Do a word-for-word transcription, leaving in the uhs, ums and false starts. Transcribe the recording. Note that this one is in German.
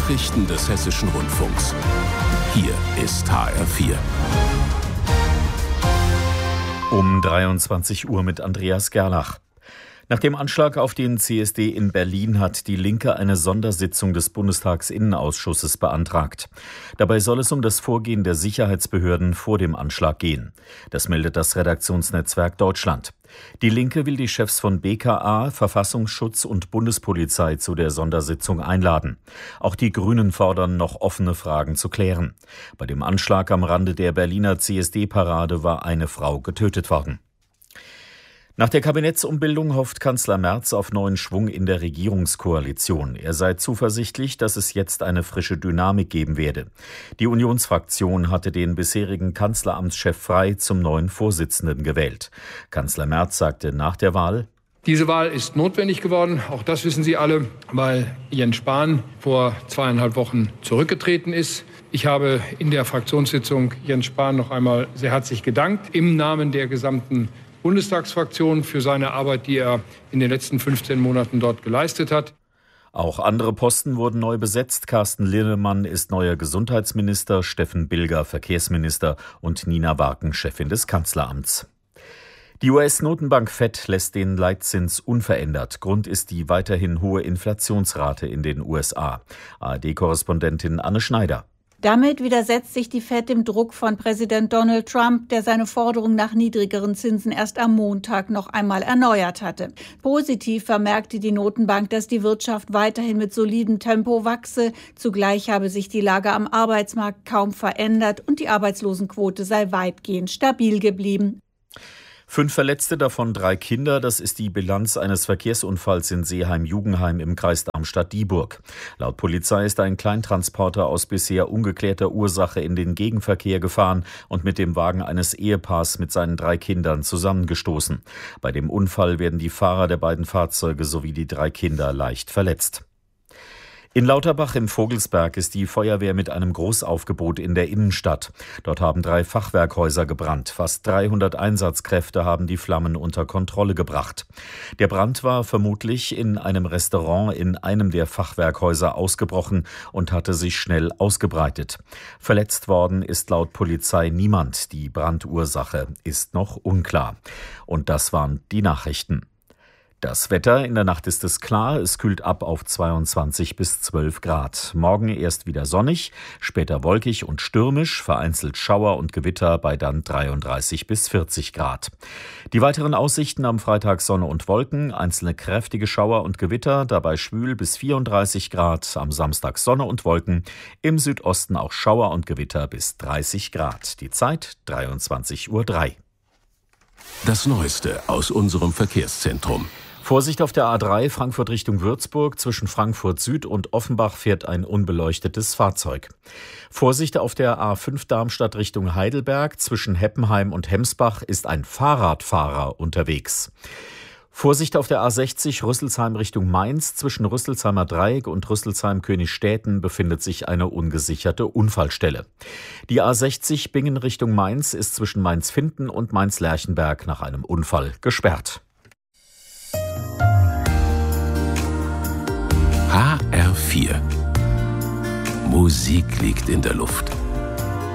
Nachrichten des Hessischen Rundfunks. Hier ist H R vier. Um dreiundzwanzig Uhr mit Andreas Gerlach. Nach dem Anschlag auf den C S D in Berlin hat die Linke eine Sondersitzung des Bundestagsinnenausschusses beantragt. Dabei soll es um das Vorgehen der Sicherheitsbehörden vor dem Anschlag gehen. Das meldet das Redaktionsnetzwerk Deutschland. Die Linke will die Chefs von B K A, Verfassungsschutz und Bundespolizei zu der Sondersitzung einladen. Auch die Grünen fordern, noch offene Fragen zu klären. Bei dem Anschlag am Rande der Berliner C S D-Parade war eine Frau getötet worden. Nach der Kabinettsumbildung hofft Kanzler Merz auf neuen Schwung in der Regierungskoalition. Er sei zuversichtlich, dass es jetzt eine frische Dynamik geben werde. Die Unionsfraktion hatte den bisherigen Kanzleramtschef Frey zum neuen Vorsitzenden gewählt. Kanzler Merz sagte nach der Wahl: Diese Wahl ist notwendig geworden, auch das wissen Sie alle, weil Jens Spahn vor zweieinhalb Wochen zurückgetreten ist. Ich habe in der Fraktionssitzung Jens Spahn noch einmal sehr herzlich gedankt, im Namen der gesamten Bundestagsfraktion für seine Arbeit, die er in den letzten fünfzehn Monaten dort geleistet hat. Auch andere Posten wurden neu besetzt. Carsten Linnemann ist neuer Gesundheitsminister, Steffen Bilger Verkehrsminister und Nina Warken Chefin des Kanzleramts. Die U S-Notenbank Fed lässt den Leitzins unverändert. Grund ist die weiterhin hohe Inflationsrate in den U S A. A R D-Korrespondentin Anne Schneider. Damit widersetzt sich die Fed dem Druck von Präsident Donald Trump, der seine Forderung nach niedrigeren Zinsen erst am Montag noch einmal erneuert hatte. Positiv vermerkte die Notenbank, dass die Wirtschaft weiterhin mit solidem Tempo wachse. Zugleich habe sich die Lage am Arbeitsmarkt kaum verändert und die Arbeitslosenquote sei weitgehend stabil geblieben. Fünf Verletzte, davon drei Kinder. Das ist die Bilanz eines Verkehrsunfalls in Seeheim-Jugenheim im Kreis Darmstadt-Dieburg. Laut Polizei ist ein Kleintransporter aus bisher ungeklärter Ursache in den Gegenverkehr gefahren und mit dem Wagen eines Ehepaars mit seinen drei Kindern zusammengestoßen. Bei dem Unfall werden die Fahrer der beiden Fahrzeuge sowie die drei Kinder leicht verletzt. In Lauterbach im Vogelsberg ist die Feuerwehr mit einem Großaufgebot in der Innenstadt. Dort haben drei Fachwerkhäuser gebrannt. Fast dreihundert Einsatzkräfte haben die Flammen unter Kontrolle gebracht. Der Brand war vermutlich in einem Restaurant in einem der Fachwerkhäuser ausgebrochen und hatte sich schnell ausgebreitet. Verletzt worden ist laut Polizei niemand. Die Brandursache ist noch unklar. Und das waren die Nachrichten. Das Wetter: In der Nacht ist es klar, es kühlt ab auf zweiundzwanzig bis zwölf Grad. Morgen erst wieder sonnig, später wolkig und stürmisch, vereinzelt Schauer und Gewitter bei dann dreiunddreißig bis vierzig Grad. Die weiteren Aussichten: am Freitag Sonne und Wolken, einzelne kräftige Schauer und Gewitter, dabei schwül bis vierunddreißig Grad. Am Samstag Sonne und Wolken, im Südosten auch Schauer und Gewitter bis dreißig Grad. Die Zeit dreiundzwanzig Uhr drei. Das Neueste aus unserem Verkehrszentrum. Vorsicht auf der A drei Frankfurt Richtung Würzburg. Zwischen Frankfurt Süd und Offenbach fährt ein unbeleuchtetes Fahrzeug. Vorsicht auf der A fünf Darmstadt Richtung Heidelberg. Zwischen Heppenheim und Hemsbach ist ein Fahrradfahrer unterwegs. Vorsicht auf der A sechzig Rüsselsheim Richtung Mainz. Zwischen Rüsselsheimer Dreieck und Rüsselsheim-Königsstädten befindet sich eine ungesicherte Unfallstelle. Die A sechzig Bingen Richtung Mainz ist zwischen Mainz-Finden und Mainz-Lerchenberg nach einem Unfall gesperrt. H R vier. Musik liegt in der Luft.